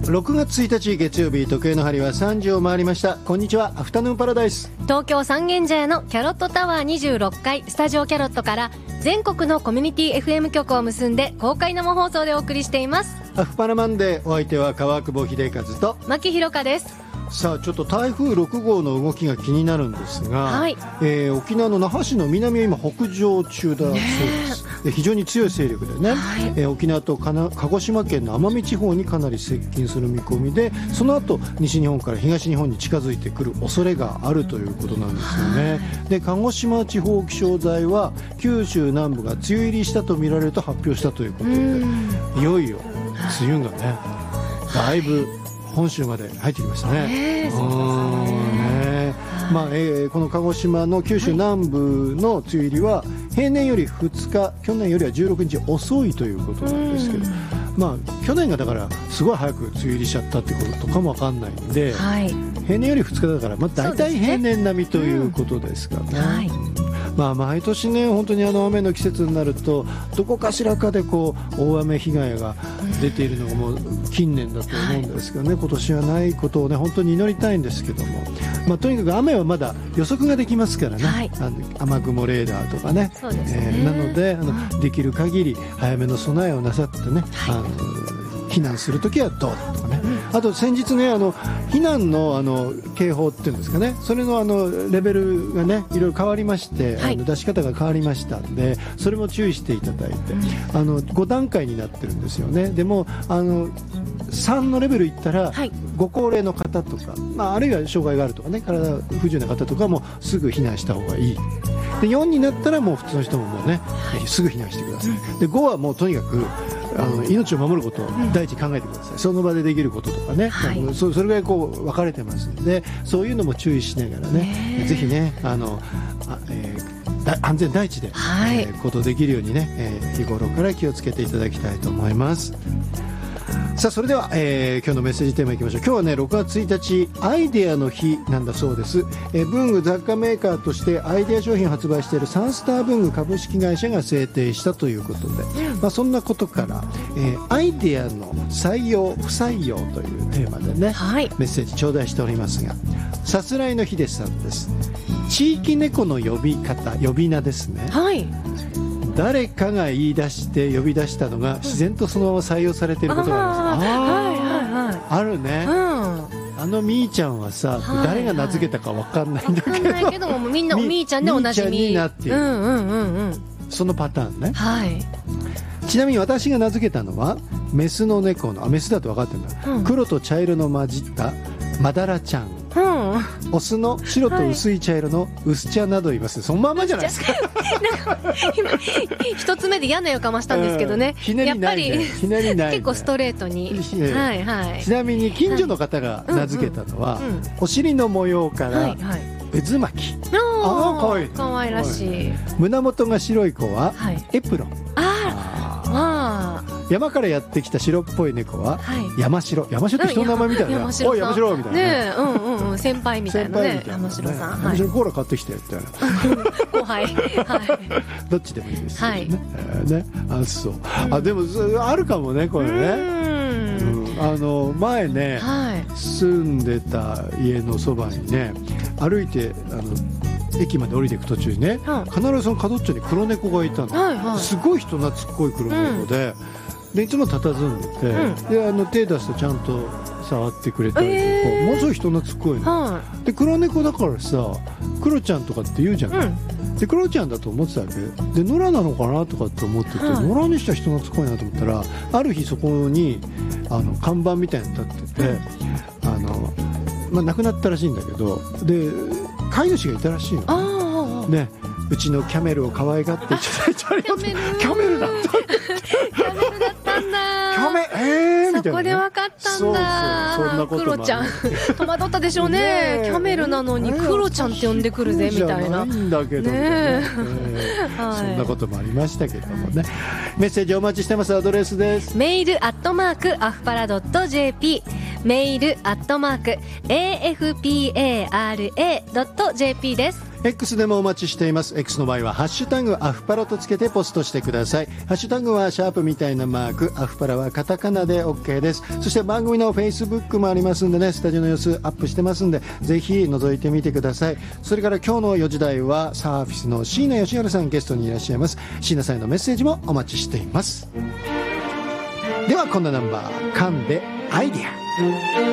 6月1日月曜日、時計の針は3時を回りました。こんにちは、アフタヌーンパラダイス。 東京三軒茶屋のキャロットタワー26階スタジオキャロットから全国のコミュニティ FM 局を結んで公開生放送でお送りしています。 アフパラマンデー、お相手は川久保秀和と牧ひろかです。 さあ、ちょっと台風6号の動きが気になるんですが、 はい、 沖縄の那覇市の南を今北上中だそうです。非常に強い勢力でね、はい、沖縄と鹿児島県の奄美地方にかなり接近する見込みで、その後西日本から東日本に近づいてくる恐れがあるということなんですよね。で、鹿児島地方気象台は九州南部が梅雨入りしたとみられると発表したということで、いよいよ梅雨がね、だいぶ本州まで入ってきましたね。まあこの鹿児島の九州南部の梅雨入りは平年より2日、去年よりは16日遅いということなんですけど、まあ、去年がだからすごい早く梅雨入りしちゃったってこととかも分かんないんで、はい、平年より2日だから、まあ、大体平年並みということですかね。はい、まあ、毎年ね、本当に雨の季節になるとどこかしらかでこう大雨被害が出ているのがもう近年だと思うんですけどね、今年はないことをね本当に祈りたいんですけども、まあ、とにかく雨はまだ予測ができますからね、はい、雨雲レーダーとかね、そうですね、なのでできる限り早めの備えをなさってね、はい、避難するときはどうだとかね、あと先日ね、避難の警報っていうんですかね、それのレベルがねいろいろ変わりまして、はい、出し方が変わりましたんで、それも注意していただいて、5段階になってるんですよね。でも3のレベルいったら、はい、ご高齢の方とか、まあ、あるいは障害があるとかね、体不自由な方とかもすぐ避難した方がいい。で、4になったらもう普通の人ももうね、すぐ避難してください。で、5はもうとにかく命を守ることを第一に考えてください。その場でできることとかね、はい、それぐらいこう分かれてますので、そういうのも注意しながらね、ぜひね安全第一で、はい、行動できるようにね、日頃から気をつけていただきたいと思います。さあ、それでは、今日のメッセージテーマいきましょう。今日はね、6月1日アイデアの日なんだそうです。文具雑貨メーカーとしてアイデア商品を発売しているサンスター文具株式会社が制定したということで、まあ、そんなことから、アイデアの採用不採用というテーマでね、はい、メッセージ頂戴しておりますが、さすらいのひでさんです。地域猫の呼び方、呼び名ですね。はい、誰かが言い出して呼び出したのが自然とそのまま採用されていることがあります。あるね、みーちゃんはさ、誰が名付けたか分かんないんだけど、分かんないけどもみんなおみーちゃんでおなじみになっている、そのパターンね。はい、ちなみに私が名付けたのはメスの猫の、メスだと分かってるんだ、黒と茶色の混じったマダラちゃん、オスの白と薄い茶色の薄茶などいます。そのままじゃないですか。 今一つ目で嫌な予感はしたんですけどね、やっぱり結構ストレートに、はいはい、 ちなみに近所の方が名付けたのは、お尻の模様から渦巻き、かわいらしい。胸元が白い子はエプロン、山からやってきた白っぽい猫は山城。山城って人の名前みたいな、おい山城みたいなね、 先輩みたいなね、山城さん、 山城コーラ買ってきてみたいな後輩、 どっちでもいいですよね。あ、そう、でもあるかもね、これね。前ね、住んでた家のそばにね、歩いて駅まで降りていく途中にね、必ずその角っちょに黒猫がいたの。すごい人懐っこい黒猫で、いつも佇んでて、で手出すとちゃんと触ってくれたりとか、ものすごい人懐っこいの、で黒猫だからさ、クロちゃんとかって言うじゃない、でクロちゃんだと思ってたわけで、野良なのかなとかって思ってて、野良にしては人懐っこいなと思ったら、ある日そこに看板みたいなの立ってて、亡くなったらしいんだけど、で飼い主がいたらしいのね。うちのキャメルを可愛がっていただいてありがとう。キャメルだったんだ。 そこで分かったんだ。 そんなこともある。 クロちゃん戸惑ったでしょうね。キャメルなのにクロちゃんって呼んでくるぜみたいな。 ないんだけどね。そんなこともありましたけどもね。メッセージお待ちしてます。アドレスです。 メールアフパラ.jp、メールAFPARA.jp です。 X でもお待ちしています。 X の場合はハッシュタグアフパラとつけてポストしてください。ハッシュタグはシャープみたいなマーク、アフパラはカタカナで OK です。そして番組の Facebook もありますんでね、スタジオの様子アップしてますんで、ぜひ覗いてみてください。それから今日の4時台はサーフィスの椎名義治さんゲストにいらっしゃいます。椎名さんへのメッセージもお待ちしています。ではこんなナンバー、噛んでアイディア。